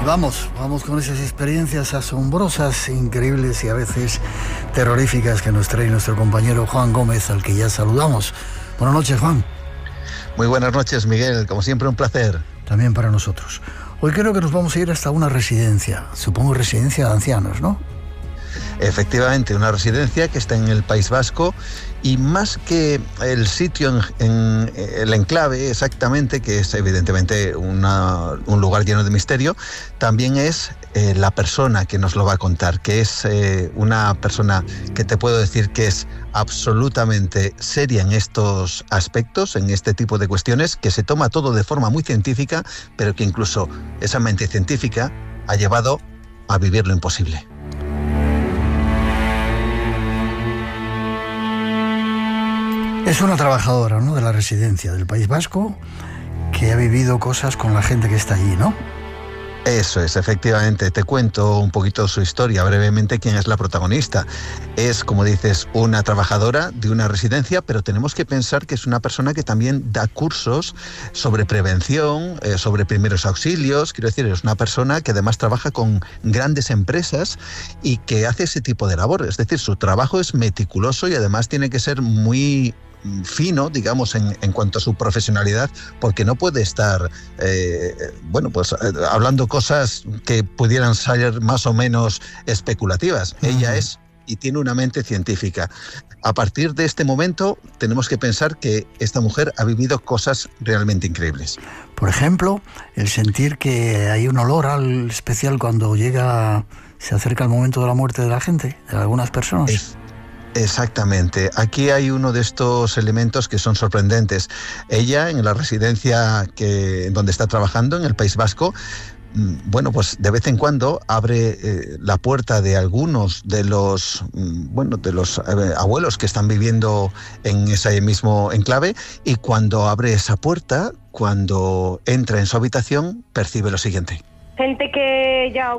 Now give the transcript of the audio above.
Vamos con esas experiencias asombrosas, increíbles y a veces terroríficas que nos trae nuestro compañero Juan Gómez, al que ya saludamos. Buenas noches, Juan. Muy buenas noches, Miguel. Como siempre, un placer. También para nosotros. Hoy creo que nos vamos a ir hasta una residencia, supongo residencia de ancianos, ¿no? Efectivamente, una residencia que está en el País Vasco, y más que el sitio en el enclave exactamente, que es evidentemente un lugar lleno de misterio, también es la persona que nos lo va a contar, que es una persona que te puedo decir que es absolutamente seria en estos aspectos, en este tipo de cuestiones, que se toma todo de forma muy científica, pero que incluso esa mente científica ha llevado a vivir lo imposible. Es una trabajadora, ¿no?, de la residencia del País Vasco, que ha vivido cosas con la gente que está allí, ¿no? Eso es, efectivamente. Te cuento un poquito su historia, brevemente, quién es la protagonista. Es, como dices, una trabajadora de una residencia, pero tenemos que pensar que es una persona que también da cursos sobre prevención, sobre primeros auxilios. Quiero decir, es una persona que además trabaja con grandes empresas y que hace ese tipo de labor. Es decir, su trabajo es meticuloso y además tiene que ser muy fino, digamos, en cuanto a su profesionalidad, porque no puede estar hablando cosas que pudieran ser más o menos especulativas. Ella es y tiene una mente científica. A partir de este momento tenemos que pensar que esta mujer ha vivido cosas realmente increíbles. Por ejemplo, el sentir que hay un olor especial cuando se acerca el momento de la muerte de la gente, de algunas personas. Exactamente. Aquí hay uno de estos elementos que son sorprendentes. Ella, en la residencia donde está trabajando, en el País Vasco, pues de vez en cuando abre la puerta de algunos de los abuelos que están viviendo en ese mismo enclave, y cuando abre esa puerta, cuando entra en su habitación, percibe lo siguiente. Gente que ya